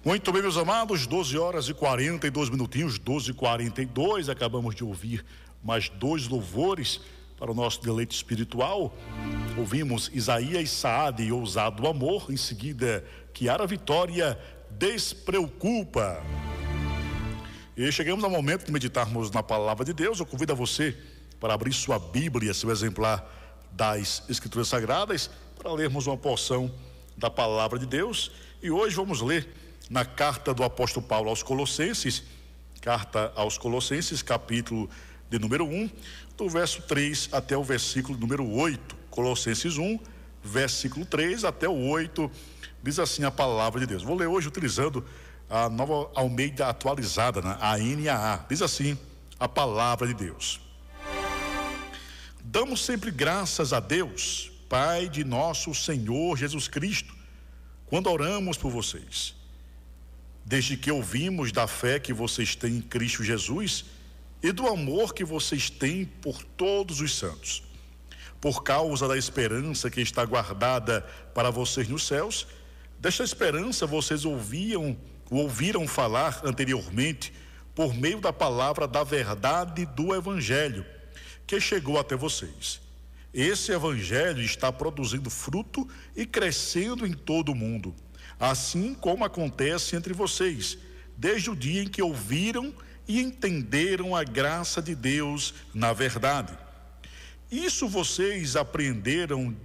Muito bem, meus amados, 12 horas e 42 minutinhos, 12h42, acabamos de ouvir mais dois louvores para o nosso deleite espiritual. Ouvimos Isaías Saad, Ousado Amor, em seguida Chiara Vitória, Despreocupa. E chegamos ao momento de meditarmos na palavra de Deus. Eu convido a você para abrir sua Bíblia, seu exemplar das Escrituras Sagradas, para lermos uma porção da palavra de Deus. E hoje vamos ler na carta do apóstolo Paulo aos Colossenses, carta aos Colossenses, capítulo de número 1, do verso 3 até o versículo número 8. Colossenses 1, versículo 3 até o 8, diz assim a palavra de Deus. Vou ler hoje utilizando a Nova Almeida atualizada, a NAA. Diz assim a palavra de Deus: damos sempre graças a Deus, Pai de nosso Senhor Jesus Cristo, quando oramos por vocês. Desde que ouvimos da fé que vocês têm em Cristo Jesus e do amor que vocês têm por todos os santos. Por causa da esperança que está guardada para vocês nos céus, desta esperança vocês ouviram falar anteriormente por meio da palavra da verdade do Evangelho, que chegou até vocês. Esse Evangelho está produzindo fruto e crescendo em todo o mundo, assim como acontece entre vocês, desde o dia em que ouviram e entenderam a graça de Deus na verdade. Isso vocês aprenderam,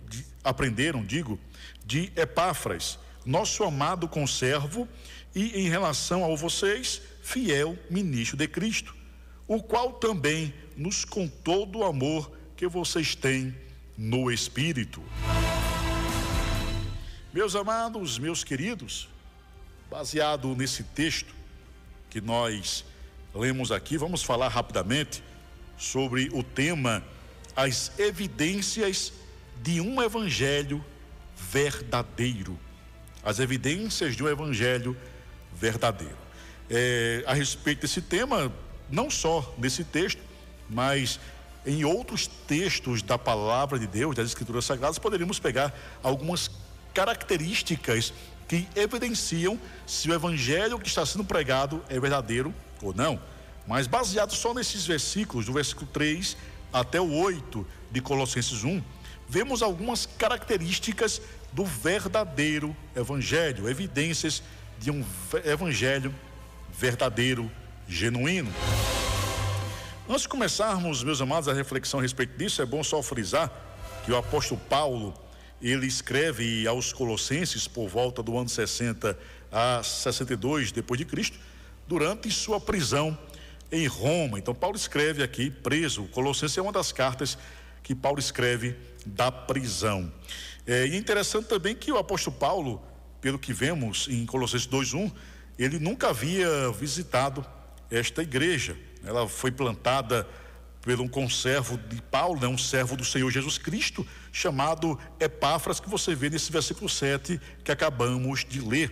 de Epáfras, nosso amado conservo, e em relação a vocês, fiel ministro de Cristo, o qual também nos contou do amor que vocês têm no Espírito. Meus amados, meus queridos, baseado nesse texto que nós lemos aqui, vamos falar rapidamente sobre o tema: as evidências de um evangelho verdadeiro. As evidências de um evangelho verdadeiro. A respeito desse tema, não só nesse texto, mas em outros textos da palavra de Deus, das Escrituras Sagradas, poderíamos pegar algumas características que evidenciam se o evangelho que está sendo pregado é verdadeiro ou não. Mas baseado só nesses versículos, do versículo 3 até o 8 de Colossenses 1, vemos algumas características do verdadeiro evangelho, evidências de um evangelho verdadeiro, genuíno. Antes de começarmos, meus amados, a reflexão a respeito disso, é bom só frisar que o apóstolo Paulo, ele escreve aos Colossenses por volta do ano 60 a 62 depois de Cristo, durante sua prisão em Roma. Então Paulo escreve aqui preso. Colossenses é uma das cartas que Paulo escreve da prisão. E é interessante também que o apóstolo Paulo, pelo que vemos em Colossenses 2:1, ele nunca havia visitado esta igreja. Ela foi plantada por um conservo de Paulo, um servo do Senhor Jesus Cristo, chamado Epáfras, que você vê nesse versículo 7 que acabamos de ler.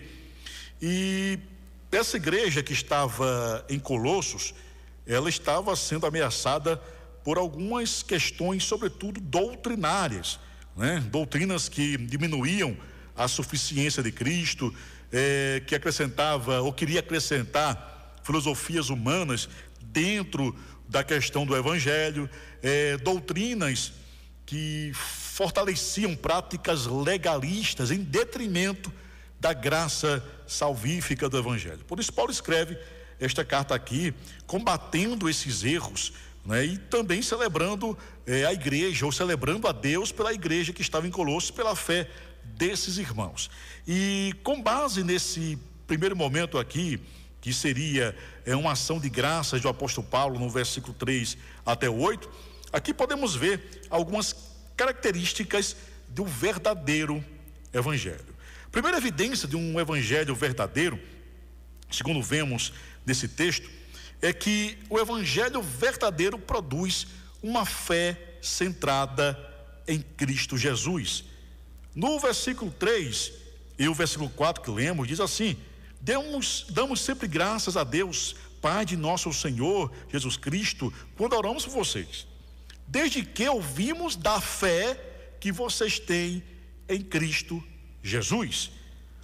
E essa igreja que estava em Colossos, ela estava sendo ameaçada por algumas questões, sobretudo doutrinárias, doutrinas que diminuíam a suficiência de Cristo, que acrescentava ou queria acrescentar filosofias humanas dentro da questão do evangelho, doutrinas que fortaleciam práticas legalistas em detrimento da graça salvífica do evangelho. Por isso Paulo escreve esta carta aqui, combatendo esses erros, e também celebrando a igreja, ou celebrando a Deus pela igreja que estava em Colossos, pela fé desses irmãos. E com base nesse primeiro momento aqui, que seria uma ação de graças do apóstolo Paulo no versículo 3 até o 8, aqui podemos ver algumas características do verdadeiro evangelho. Primeira evidência de um evangelho verdadeiro, segundo vemos nesse texto, é que o evangelho verdadeiro produz uma fé centrada em Cristo Jesus. No versículo 3 e o versículo 4 que lemos, diz assim: damos sempre graças a Deus, Pai de nosso Senhor Jesus Cristo, quando oramos por vocês, desde que ouvimos da fé que vocês têm em Cristo Jesus.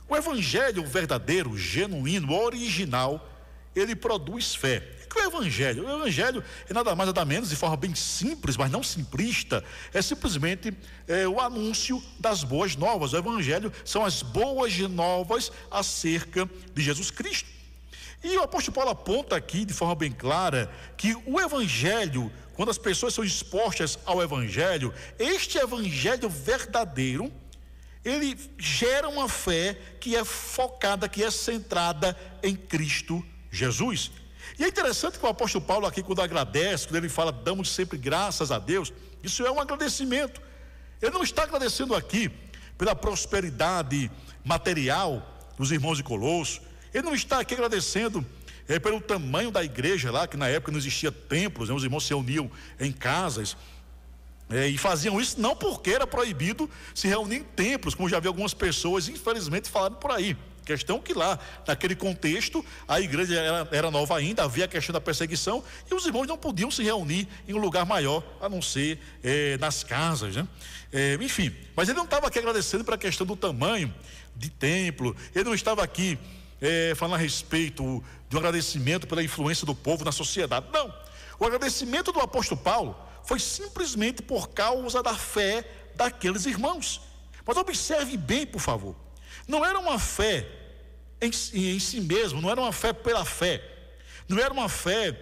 O evangelho verdadeiro, genuíno, original, ele produz fé. O que é o evangelho? O evangelho é nada mais nada menos, de forma bem simples, mas não simplista, é simplesmente o anúncio das boas novas. O evangelho são as boas novas acerca de Jesus Cristo. E o apóstolo Paulo aponta aqui de forma bem clara que o evangelho, quando as pessoas são expostas ao evangelho, este evangelho verdadeiro, ele gera uma fé que é focada, que é centrada em Cristo Jesus. E é interessante que o apóstolo Paulo aqui, quando agradece, quando ele fala, damos sempre graças a Deus, isso é um agradecimento. Ele não está agradecendo aqui pela prosperidade material dos irmãos de Colosso. Ele não está aqui agradecendo pelo tamanho da igreja lá, que na época não existia templos, né? Os irmãos se reuniam em casas e faziam isso não porque era proibido se reunir em templos, como já vi algumas pessoas infelizmente falando por aí. Questão que lá, naquele contexto, a igreja era nova ainda, havia a questão da perseguição e os irmãos não podiam se reunir em um lugar maior, a não ser nas casas, né? Enfim, mas ele não estava aqui agradecendo para a questão do tamanho de templo, ele não estava aqui falando a respeito de um agradecimento pela influência do povo na sociedade. Não, o agradecimento do apóstolo Paulo foi simplesmente por causa da fé daqueles irmãos. Mas observe bem, por favor, não era uma fé em si mesmo, não era uma fé pela fé, não era uma fé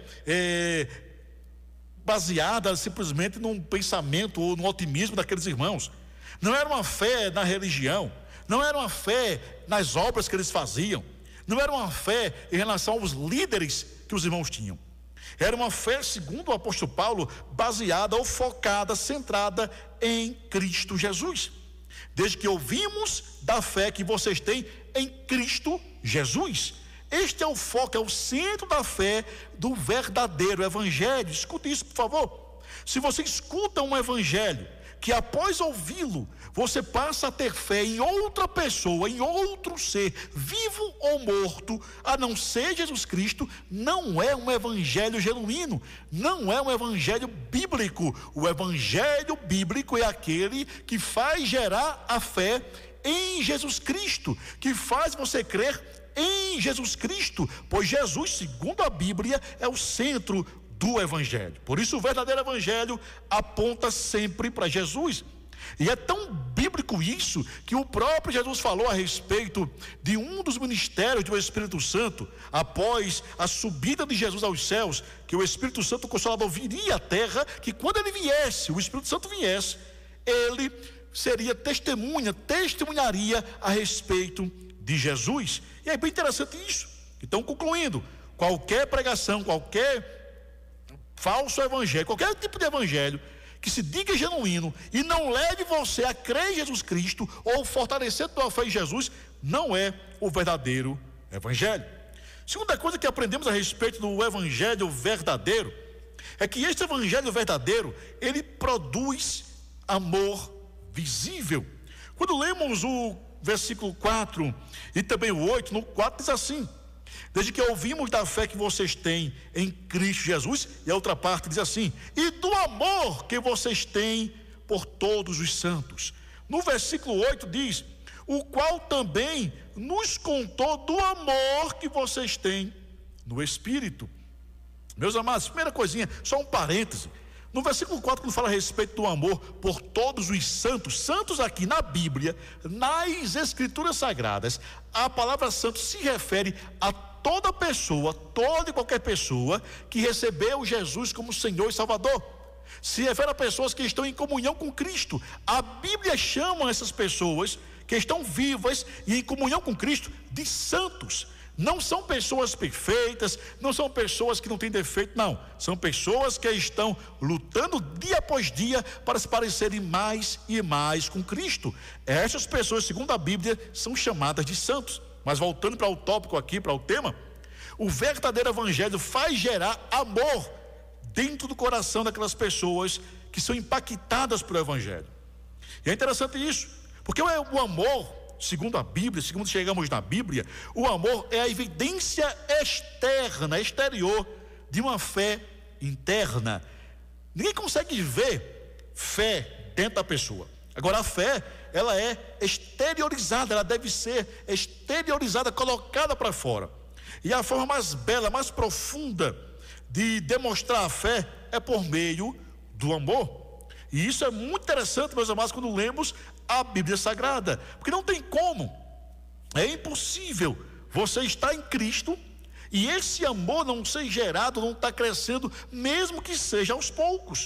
baseada simplesmente num pensamento ou no otimismo daqueles irmãos, não era uma fé na religião, não era uma fé nas obras que eles faziam, não era uma fé em relação aos líderes que os irmãos tinham. Era uma fé, segundo o apóstolo Paulo, baseada ou focada, centrada em Cristo Jesus. Desde que ouvimos da fé que vocês têm em Cristo Jesus. Este é o foco, é o centro da fé do verdadeiro evangelho. Escute isso, por favor. Se você escuta um evangelho que após ouvi-lo, você passa a ter fé em outra pessoa, em outro ser, vivo ou morto, a não ser Jesus Cristo, não é um evangelho genuíno, não é um evangelho bíblico. O evangelho bíblico é aquele que faz gerar a fé em Jesus Cristo, que faz você crer em Jesus Cristo, pois Jesus, segundo a Bíblia, é o centro do evangelho. Por isso o verdadeiro evangelho aponta sempre para Jesus. E é tão bíblico isso que o próprio Jesus falou a respeito de um dos ministérios do Espírito Santo após a subida de Jesus aos céus, que o Espírito Santo, o Consolador, viria à terra, que quando ele viesse, o Espírito Santo viesse, ele seria testemunharia a respeito de Jesus. E é bem interessante isso. Então, concluindo, qualquer pregação, qualquer falso evangelho, qualquer tipo de evangelho que se diga genuíno e não leve você a crer em Jesus Cristo ou fortalecer tua fé em Jesus, não é o verdadeiro evangelho. Segunda coisa que aprendemos a respeito do evangelho verdadeiro é que este evangelho verdadeiro, ele produz amor visível. Quando lemos o versículo 4 e também o 8, no 4 diz assim: desde que ouvimos da fé que vocês têm em Cristo Jesus, e a outra parte diz assim: e do amor que vocês têm por todos os santos. No versículo 8 diz: o qual também nos contou do amor que vocês têm no Espírito. Meus amados, primeira coisinha, só um parêntese. No versículo 4, quando fala a respeito do amor por todos os santos, santos aqui na Bíblia, nas Escrituras Sagradas, a palavra santo se refere a toda pessoa, toda e qualquer pessoa que recebeu Jesus como Senhor e Salvador. Se refere a pessoas que estão em comunhão com Cristo. A Bíblia chama essas pessoas que estão vivas e em comunhão com Cristo de santos. Não são pessoas perfeitas, não são pessoas que não têm defeito, não. São pessoas que estão lutando dia após dia para se parecerem mais e mais com Cristo. Essas pessoas, segundo a Bíblia, são chamadas de santos. Mas voltando para o tópico aqui, para o tema, o verdadeiro evangelho faz gerar amor dentro do coração daquelas pessoas que são impactadas pelo evangelho. E é interessante isso, porque o amor, segundo a Bíblia, segundo chegamos na Bíblia, o amor é a evidência externa, exterior, de uma fé interna. Ninguém consegue ver fé dentro da pessoa. Agora a fé, ela é exteriorizada, ela deve ser exteriorizada, colocada para fora. E a forma mais bela, mais profunda de demonstrar a fé é por meio do amor. E isso é muito interessante, meus amados, quando lemos a Bíblia Sagrada, porque não tem como, é impossível você estar em Cristo e esse amor não ser gerado, não está crescendo, mesmo que seja aos poucos.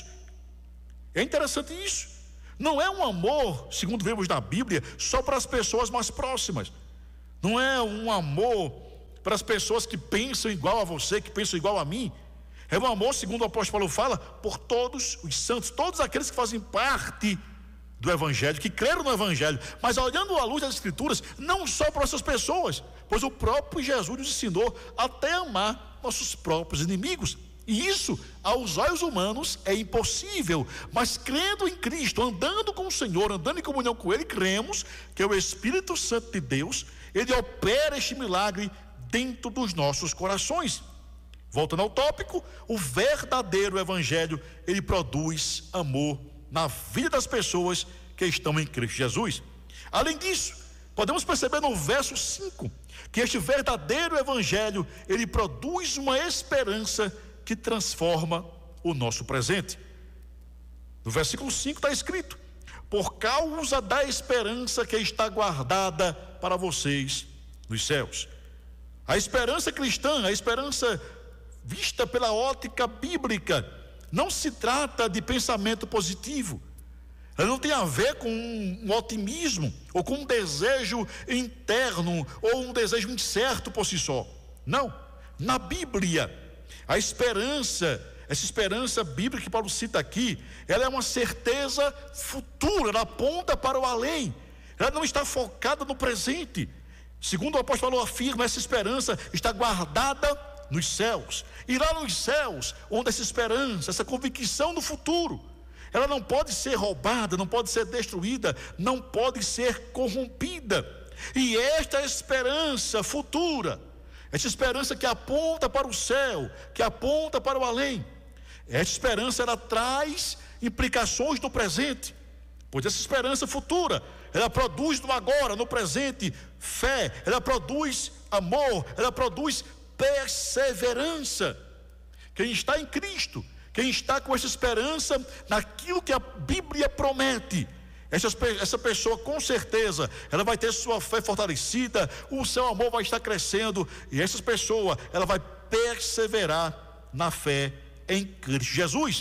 É interessante isso. Não é um amor, segundo vemos na Bíblia, só para as pessoas mais próximas. Não é um amor para as pessoas que pensam igual a você, que pensam igual a mim. É um amor, segundo o apóstolo Paulo fala, por todos os santos, todos aqueles que fazem parte do Evangelho, que creram no Evangelho, mas olhando à luz das Escrituras, não só para essas pessoas, pois o próprio Jesus nos ensinou até amar nossos próprios inimigos. E isso, aos olhos humanos, é impossível, mas crendo em Cristo, andando com o Senhor, andando em comunhão com Ele, cremos que o Espírito Santo de Deus, Ele opera este milagre dentro dos nossos corações. Voltando ao tópico, o verdadeiro Evangelho, ele produz amor na vida das pessoas que estão em Cristo Jesus. Além disso, podemos perceber no verso 5, que este verdadeiro Evangelho, ele produz uma esperança que transforma o nosso presente. No versículo 5 está escrito: por causa da esperança que está guardada para vocês nos céus. A esperança cristã, a esperança vista pela ótica bíblica, não se trata de pensamento positivo. Ela não tem a ver com um otimismo ou com um desejo interno ou um desejo incerto por si só. Não. Na Bíblia, a esperança, essa esperança bíblica que Paulo cita aqui, ela é uma certeza futura, ela aponta para o além. Ela não está focada no presente. Segundo o apóstolo Paulo afirma, essa esperança está guardada nos céus. E lá nos céus, onde essa esperança, essa convicção do futuro, ela não pode ser roubada, não pode ser destruída, não pode ser corrompida. E esta esperança futura, essa esperança que aponta para o céu, que aponta para o além, essa esperança ela traz implicações no presente, pois essa esperança futura, ela produz no agora, no presente, fé, ela produz amor, ela produz perseverança. Quem está em Cristo, quem está com essa esperança naquilo que a Bíblia promete, essa pessoa com certeza, ela vai ter sua fé fortalecida, o seu amor vai estar crescendo, e essa pessoa, ela vai perseverar na fé em Cristo Jesus.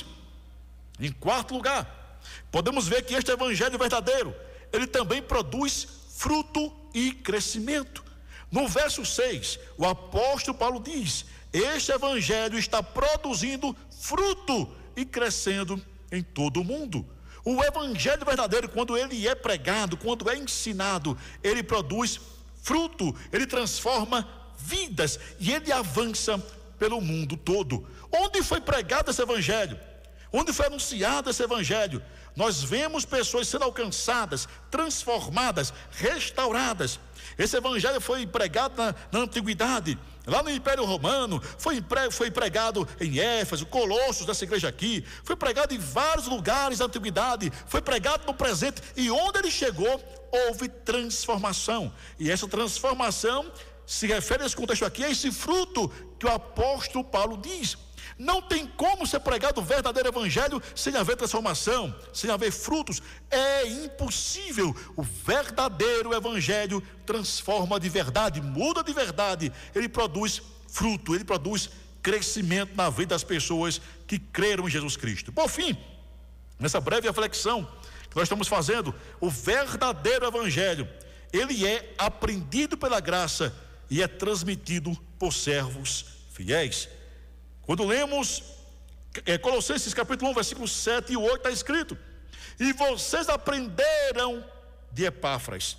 Em quarto lugar, podemos ver que este Evangelho verdadeiro, ele também produz fruto e crescimento. No verso 6, o apóstolo Paulo diz: este Evangelho está produzindo fruto e crescendo em todo o mundo. O Evangelho verdadeiro, quando ele é pregado, quando é ensinado, ele produz fruto, ele transforma vidas e ele avança pelo mundo todo. Onde foi pregado esse Evangelho? Onde foi anunciado esse Evangelho? Nós vemos pessoas sendo alcançadas, transformadas, restauradas. Esse Evangelho foi pregado na antiguidade, lá no Império Romano, foi pregado em Éfeso, Colossos, dessa igreja aqui, foi pregado em vários lugares da antiguidade, foi pregado no presente, e onde ele chegou, houve transformação. E essa transformação se refere a esse contexto aqui, a esse fruto que o apóstolo Paulo diz. Não tem como ser pregado o verdadeiro Evangelho sem haver transformação, sem haver frutos. É impossível. O verdadeiro Evangelho transforma de verdade, muda de verdade. Ele produz fruto, ele produz crescimento na vida das pessoas que creram em Jesus Cristo. Por fim, nessa breve reflexão que nós estamos fazendo, o verdadeiro Evangelho, ele é aprendido pela graça e é transmitido por servos fiéis. Quando lemos Colossenses capítulo 1, versículos 7 e 8, está escrito: e vocês aprenderam de Epáfras.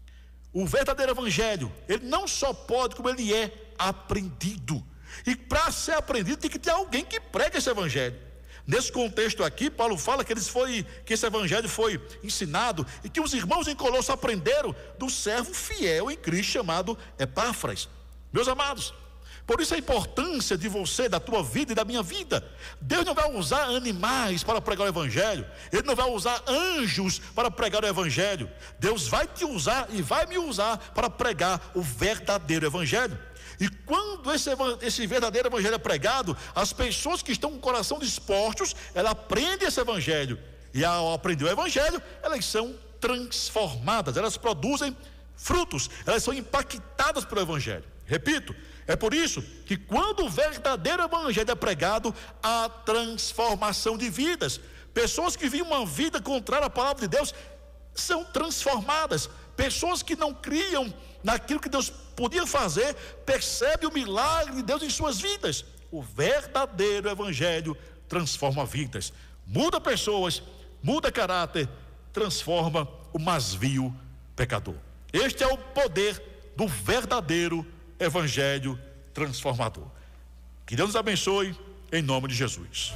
O verdadeiro Evangelho, ele não só pode, como ele é aprendido. E para ser aprendido tem que ter alguém que pregue esse Evangelho. Nesse contexto aqui, Paulo fala que esse Evangelho foi ensinado e que os irmãos em Colossos aprenderam do servo fiel em Cristo chamado Epáfras. Meus amados, Por isso a importância de você, da tua vida e da minha vida. Deus não vai usar animais para pregar o evangelho. Ele não vai usar anjos para pregar o evangelho. Deus vai te usar e vai me usar para pregar o verdadeiro evangelho. E quando esse verdadeiro evangelho é pregado, as pessoas que estão com o coração dispostos, elas aprendem esse evangelho. E ao aprender o evangelho, elas são transformadas, elas produzem frutos, elas são impactadas pelo evangelho. Repito, é por isso que quando o verdadeiro evangelho é pregado, há transformação de vidas. Pessoas que vivem uma vida contrária à palavra de Deus são transformadas. Pessoas que não criam naquilo que Deus podia fazer, percebem o milagre de Deus em suas vidas. O verdadeiro evangelho transforma vidas, muda pessoas, muda caráter, transforma o mais vil pecador. Este é o poder do verdadeiro evangelho transformador. Que Deus nos abençoe, em nome de Jesus.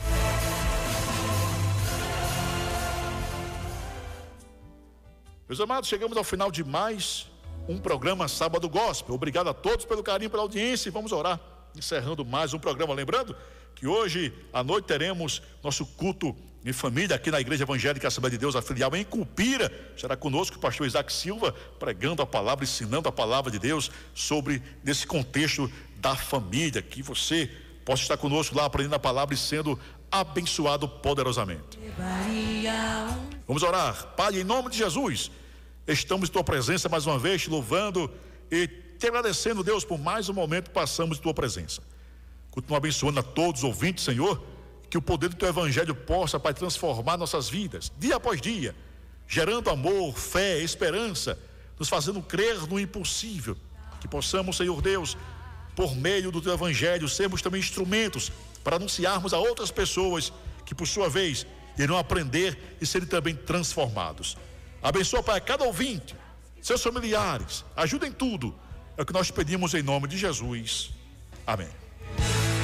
Meus amados, chegamos ao final de mais um programa Sábado Gospel. Obrigado a todos pelo carinho, pela audiência, e vamos orar, encerrando mais um programa. Lembrando que hoje à noite teremos nosso culto em família aqui na Igreja Evangélica Assembleia de Deus, a filial em Cupira. Estará conosco o pastor Isaac Silva, pregando a palavra, ensinando a palavra de Deus sobre esse contexto da família, que você possa estar conosco lá aprendendo a palavra e sendo abençoado poderosamente. Vamos orar. Pai, em nome de Jesus, estamos em tua presença mais uma vez, te louvando e te agradecendo, Deus, por mais um momento que passamos em tua presença. Continua abençoando a todos os ouvintes, Senhor, que o poder do teu evangelho possa, Pai, transformar nossas vidas, dia após dia, gerando amor, fé, esperança, nos fazendo crer no impossível. Que possamos, Senhor Deus, por meio do teu evangelho, sermos também instrumentos para anunciarmos a outras pessoas que, por sua vez, irão aprender e serem também transformados. Abençoa, Pai, cada ouvinte, seus familiares, ajuda em tudo. É o que nós pedimos em nome de Jesus. Amém.